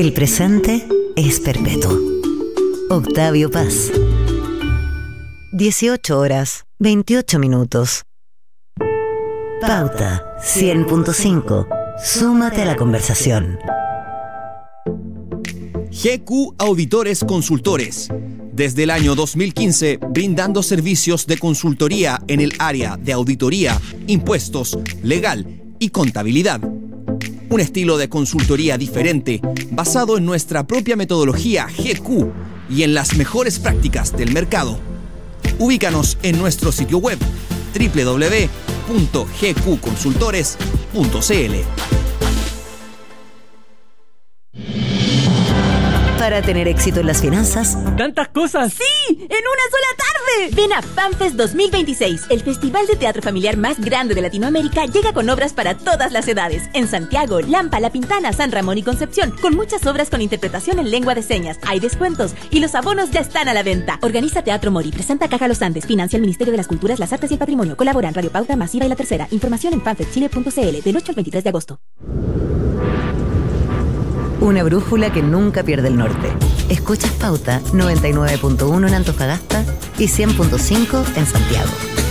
El presente es perpetuo. Octavio Paz. 18:28. Pauta 100.5. Súmate a la conversación. GQ Auditores Consultores. Desde el año 2015, brindando servicios de consultoría en el área de auditoría, impuestos, legal y contabilidad. Un estilo de consultoría diferente, basado en nuestra propia metodología GQ y en las mejores prácticas del mercado. Ubícanos en nuestro sitio web www.gqconsultores.cl. Para tener éxito en las finanzas. ¡Tantas cosas! ¡Sí! ¡En una sola tarde! Ven a FanFest 2026. El festival de teatro familiar más grande de Latinoamérica llega con obras para todas las edades. En Santiago, Lampa, La Pintana, San Ramón y Concepción, con muchas obras con interpretación en lengua de señas. Hay descuentos y los abonos ya están a la venta. Organiza Teatro Mori, presenta Caja Los Andes, financia el Ministerio de las Culturas, las Artes y el Patrimonio. Colaboran Radio Pauta, Masiva y La Tercera. Información en fanfestchile.cl del 8 al 23 de agosto. Una brújula que nunca pierde el norte. Escuchas Pauta 99.1 en Antofagasta y 100.5 en Santiago.